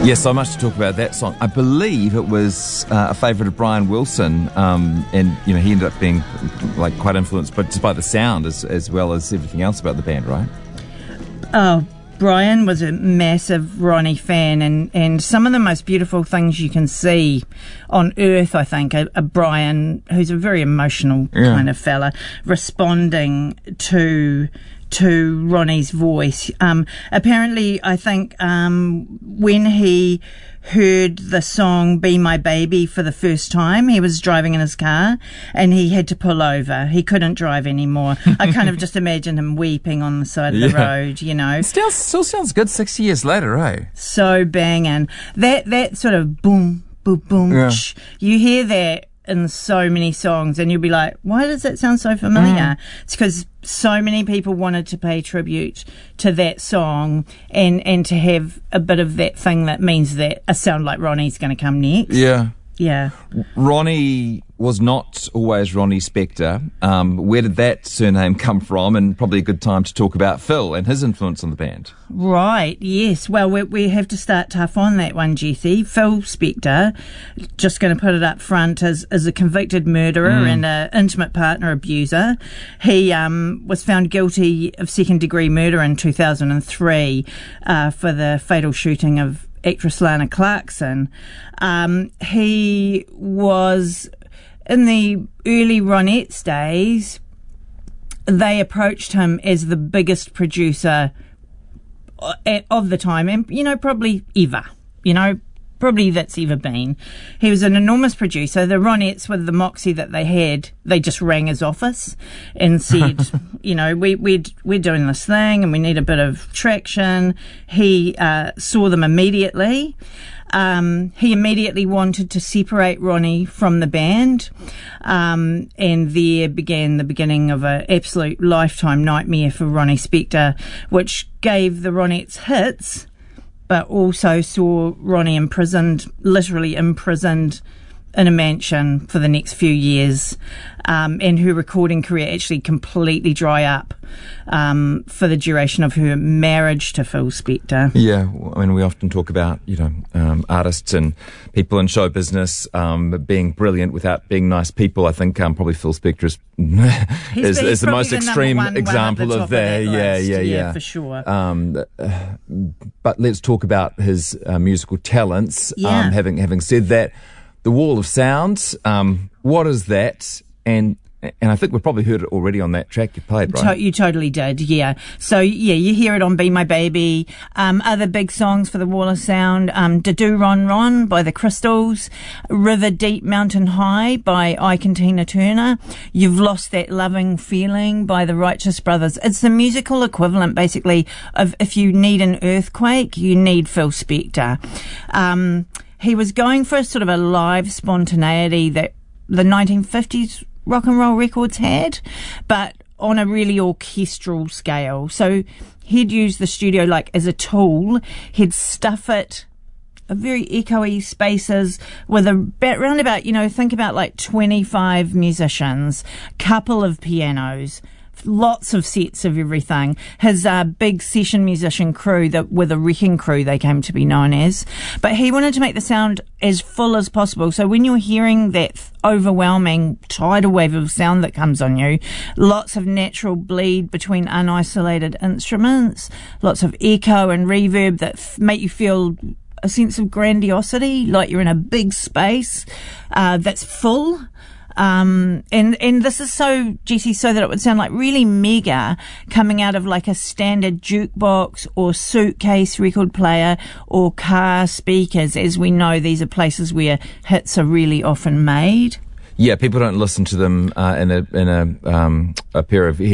Yes, so much to talk about that song. I believe it was a favourite of Brian Wilson, and he ended up being quite influenced, but just by the sound as well as everything else about the band, right? Oh, Brian was a massive Ronnie fan, and some of the most beautiful things you can see on earth, I think, are Brian, who's a very emotional kind of fella, responding to Ronnie's voice. Apparently, I think when he heard the song Be My Baby for the first time, he was driving in his car and he had to pull over. He couldn't drive anymore. I kind of just imagined him weeping on the side of the road, It still sounds good 6 years later, eh? So banging. That sort of boom, boom, boom, you hear that in so many songs and you'll be like, why does that sound so familiar? It's because so many people wanted to pay tribute to that song and to have a bit of that thing that means that a sound like Ronnie's going to come next. Yeah. Ronnie was not always Ronnie Spector. Where did that surname come from? And probably a good time to talk about Phil and his influence on the band. Right, yes. Well, we have to start tough on that one, Jesse. Phil Spector, just going to put it up front, is a convicted murderer and an intimate partner abuser. He was found guilty of second-degree murder in 2003 for the fatal shooting of actress Lana Clarkson. He was, in the early Ronettes days, they approached him as the biggest producer of the time, and probably ever, probably that's ever been. He was an enormous producer. The Ronettes, with the moxie that they had, they just rang his office and said, we're doing this thing and we need a bit of traction. He saw them immediately. He immediately wanted to separate Ronnie from the band, and there began the beginning of an absolute lifetime nightmare for Ronnie Spector, which gave the Ronettes hits, but also saw Ronnie literally imprisoned in a mansion for the next few years, and her recording career actually completely dry up for the duration of her marriage to Phil Spector. Yeah, I mean, we often talk about, artists and people in show business being brilliant without being nice people. I think probably Phil Spector is the most extreme example of that. Yeah, for sure. But let's talk about his musical talents. Having said that, The Wall of Sound, what is that? And I think we've probably heard it already on that track you played, right? You totally did, yeah. So, you hear it on Be My Baby. Other big songs for The Wall of Sound, Da-Do Ron Ron by the Crystals, River Deep Mountain High by Ike and Tina Turner, You've Lost That Loving Feeling by the Righteous Brothers. It's the musical equivalent, basically, of if you need an earthquake, you need Phil Spector. He was going for sort of a live spontaneity that the 1950s rock and roll records had, but on a really orchestral scale. So he'd use the studio as a tool. He'd stuff it very echoey spaces with round about, think about 25 musicians, couple of pianos, lots of sets of everything. His big session musician crew, with a wrecking crew, they came to be known as. But he wanted to make the sound as full as possible. So when you're hearing that overwhelming tidal wave of sound that comes on you, lots of natural bleed between unisolated instruments, lots of echo and reverb that make you feel a sense of grandiosity, like you're in a big space that's full. And this is so, Jesse, so that it would sound really mega coming out of a standard jukebox or suitcase record player or car speakers. As we know, these are places where hits are really often made. Yeah, people don't listen to them in a pair of